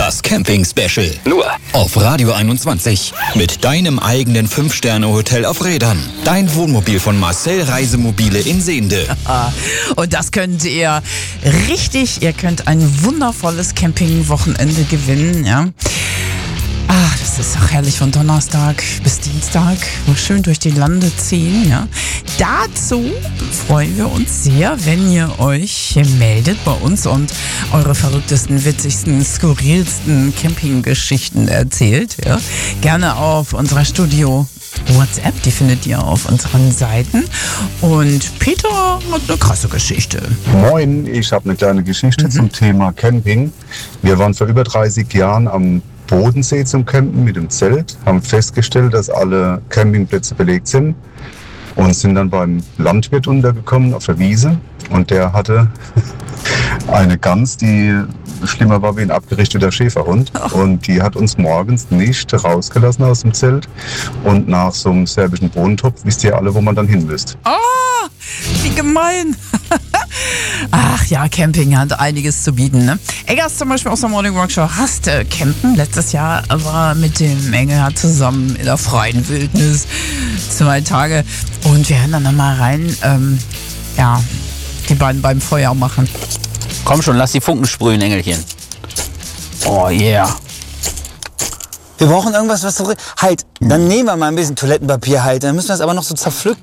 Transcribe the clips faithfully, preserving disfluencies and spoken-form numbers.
Das Camping-Special. Nur auf Radio einundzwanzig. Mit deinem eigenen fünf Sterne Hotel auf Rädern. Dein Wohnmobil von Marcel Reisemobile in Sehnde. Und das könnt ihr richtig, ihr könnt ein wundervolles Campingwochenende gewinnen, ja. Ah, das ist auch herrlich von Donnerstag bis Dienstag. Schön durch die Lande ziehen, ja. Dazu freuen wir uns sehr, wenn ihr euch meldet bei uns und eure verrücktesten, witzigsten, skurrilsten Campinggeschichten erzählt, ja. Gerne auf unserer Studio WhatsApp, die findet ihr auf unseren Seiten. Und Peter hat eine krasse Geschichte. Moin, ich habe eine kleine Geschichte mhm. zum Thema Camping. Wir waren vor über dreißig Jahren am Bodensee zum Campen mit dem Zelt, haben festgestellt, dass alle Campingplätze belegt sind und sind dann beim Landwirt untergekommen auf der Wiese und der hatte eine Gans, die schlimmer war wie ein abgerichteter Schäferhund und die hat uns morgens nicht rausgelassen aus dem Zelt und nach so einem serbischen Bohnentopf wisst ihr alle, wo man dann hin müsst. Oh, wie gemein. Ach ja, Camping hat einiges zu bieten, ne? Eggers zum Beispiel aus der Morning Rock Show hasst äh, Campen. Letztes Jahr war mit dem Engelhardt zusammen in der freien Wildnis zwei Tage. Und wir hören dann nochmal rein, ähm, ja, die beiden beim Feuer machen. Komm schon, lass die Funken sprühen, Engelchen. Oh yeah. Wir brauchen irgendwas, was so... Halt, dann nehmen wir mal ein bisschen Toilettenpapier halt. Dann müssen wir das aber noch so zerpflücken.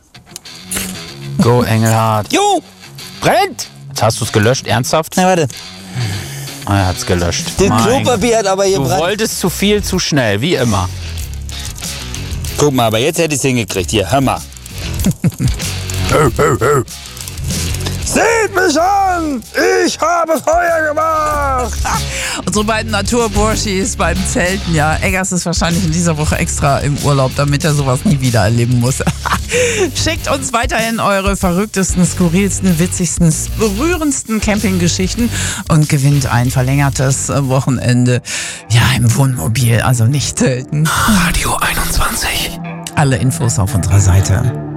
Go, Engelhardt. Jo! Brennt! Jetzt hast du es gelöscht, ernsthaft? Na, warte. Oh, er hat's gelöscht. Das Mein Klopapier hat aber hier Du Brand. wolltest zu viel, zu schnell, wie immer. Guck mal, aber jetzt hätte ich es hingekriegt. Hier, hör mal. Seht mich an! Ich habe Feuer gemacht! Unsere beiden Naturburschis beim Zelten, ja. Eggers ist wahrscheinlich in dieser Woche extra im Urlaub, damit er sowas nie wieder erleben muss. Schickt uns weiterhin eure verrücktesten, skurrilsten, witzigsten, berührendsten Campinggeschichten und gewinnt ein verlängertes Wochenende, ja, im Wohnmobil, also nicht Zelten. Radio einundzwanzig. Alle Infos auf unserer Seite.